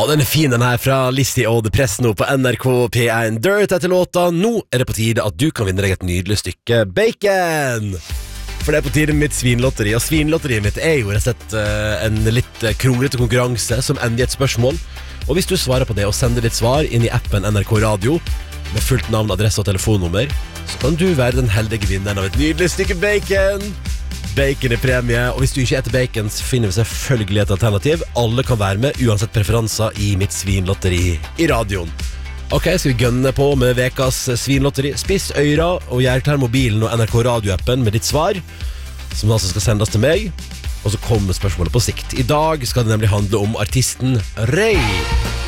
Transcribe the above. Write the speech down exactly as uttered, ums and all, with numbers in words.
Og den er fin, den her fra Lizzie og The Press nå på N R K P én. Dirt etter låta. Nå er det på tide at du kan vinne deg et nydelig stykke bacon. For det er på tide med mitt svinlotteri. Og svinlotteriet mitt er jo rett og slett uh, en litt kronglete konkurranse som ender i et spørsmål. Og hvis du svarer på det og sender ditt svar inn i appen N R K Radio med fullt navn, adresse og telefonnummer, så kan du være den heldige vinneren av et nydelig stykke bacon. Bacon i premie, og hvis du ikke eter bacon, så finner vi selvfølgelig et alternativ. Alle kan være med, uansett preferanser i mitt svinlotteri i radioen. Ok, skal vi gønne på med vekas svinlotteri. Spiss øyra og gjør klar mobilen og N R K radioappen med ditt svar, som altså skal sendes til meg. Og så kommer spørsmålet på sikt. I dag skal det nemlig handle om artisten Ray.